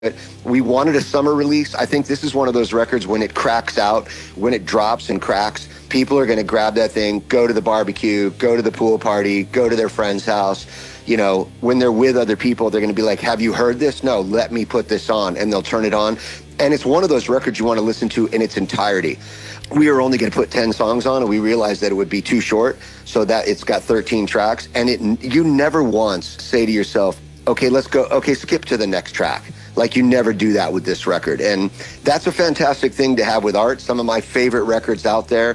We wanted a summer release. I think this is one of those records when it cracks out, when it drops and cracks, people are going to grab that thing, go to the barbecue, go to the pool party, go to their friend's house. You know, when they're with other people, they're going to be like, have you heard this? No, let me put this on. And they'll turn it on. And it's one of those records you want to listen to in its entirety. We were only going to put 10 songs on, and we realized that it would be too short, so that it's got 13 tracks. And you never once say to yourself, okay, let's go. Okay, skip to the next track. Like, you never do that with this record. And that's a fantastic thing to have with art. Some of my favorite records out there,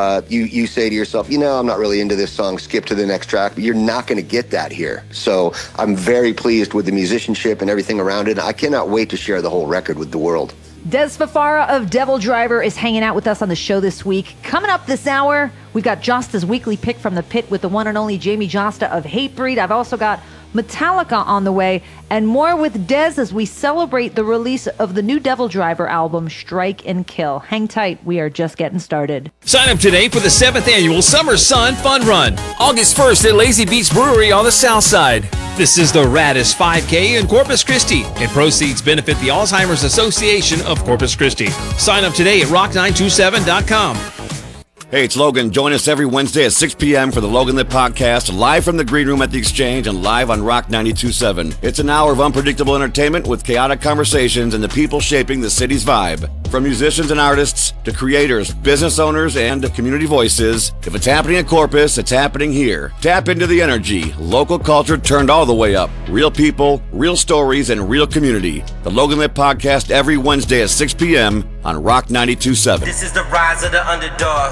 you say to yourself, you know, I'm not really into this song, skip to the next track. But you're not going to get that here. So I'm very pleased with the musicianship and everything around it. I cannot wait to share the whole record with the world. Des Fafara of Devil Driver is hanging out with us on the show this week. Coming up this hour, we've got Josta's weekly pick from the pit with the one and only Jamie Josta of Hatebreed. I've also got Metallica on the way, and more with Des as we celebrate the release of the new Devil Driver album, Strike and Kill. Hang tight, we are just getting started. Sign up today for the 7th annual Summer Sun Fun Run, August 1st at Lazy Beach Brewery on the South Side. This is the raddest 5K in Corpus Christi, and proceeds benefit the Alzheimer's Association of Corpus Christi. Sign up today at rock927.com. Hey, it's Logan. Join us every Wednesday at 6 p.m. for the Logan Lit Podcast, live from the Green Room at the Exchange and live on Rock 92.7. It's an hour of unpredictable entertainment with chaotic conversations and the people shaping the city's vibe. From musicians and artists to creators, business owners, and community voices, if it's happening in Corpus, it's happening here. Tap into the energy. Local culture turned all the way up. Real people, real stories, and real community. The Logan Lit Podcast every Wednesday at 6 p.m. on Rock 92.7. This is the rise of the underdog.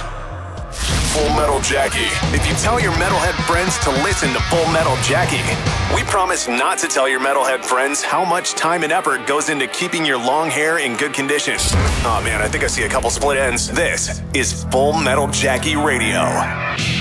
Full Metal Jackie. If you tell your metalhead friends to listen to Full Metal Jackie, we promise not to tell your metalhead friends how much time and effort goes into keeping your long hair in good condition. Oh man, I think I see a couple split ends. This is Full Metal Jackie Radio.